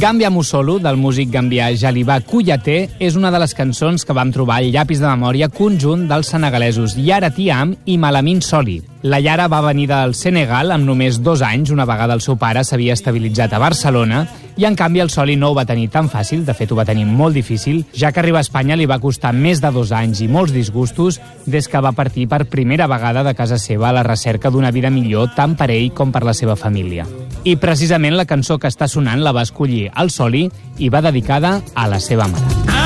Gambia Musolo, del músic gambià Jalibà Kouyaté, és una de les cançons que vam trobar al llapis de memòria conjunt dels senegalesos Yara Thiam i Malamine Soli. La Yara va venir del Senegal amb només 2 anys, una vegada el seu pare s'havia estabilitzat a Barcelona, i en canvi el Soli no ho va tenir tan fàcil, de fet ho va tenir molt difícil, ja que arribar a Espanya li va costar més de 2 anys i molts disgustos des que va partir per primera vegada de casa seva a la recerca d'una vida millor tant per ell com per la seva família. I precisament la cançó que està sonant la va escollir el Soli i va dedicada a la seva mare.